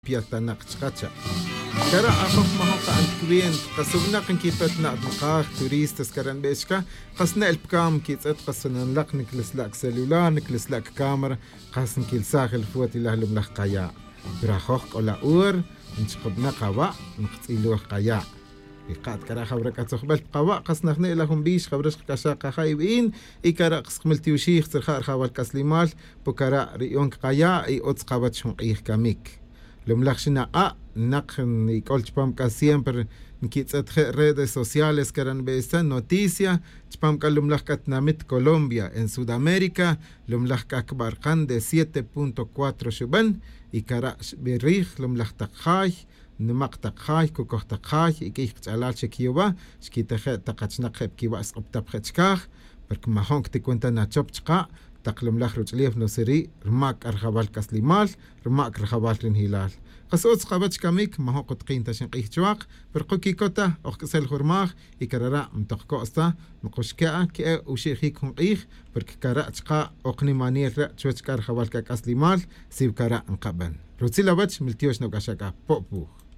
بياتنا قشقاتشا كرا أخف مهوقع الكوين قصونا قنكي بتنا أدنقاق توريست سكران بيشكا قصنا البكام كي قصنا نلق نكلس لك سلولار نكلس لك كاميرا قصنا كي الساخل فوتي له لملخ قياع براخوخ ولا أور نشقبنا قواع نقتيلوه قياع قاد كرا خبرك أتخبلت قواع قصنا خنق لهم بيش خبرش كشاقة خايبين كرا قسملتي وشيخ ترخار خوال كسليمال بكرا ريون قياع أوتس قابت شمقيه كاميك لملخشنا نقن يقول تبام كاسيمبر نكيت redes sociales كران بيستان نوتيسيا تبام كالملخكتنا مت كولومبيا en Sudamérica لملخك أكبر قن de 7.4 شبن يكرا بريخ لملخ خاي نمق تقاي كوكوخ تقاي يكيخ تعلال شكيوبا شكي تقاتش نقب كيوا اسقب تبختشكاخ برك ما هونك تكونت ناتشوب تقا تقلم لخرج ليف نوسري رماك أرخبال كسليمال رماك رخبال لنهلال قصوص قابتش كاميك ما هو قد قين تشنقيه جواق برقوكي كوتا أخكسل خرماخ يكرراء متقكو أستا مقوشكاء كأ وشيخيك هنقيه برك كراء تقا أقني مانير رأ تشوشكار خبال كسليمال سيب كراء نقبن روتسي لابتش ملتيوش نوكاشاكا بوبوخ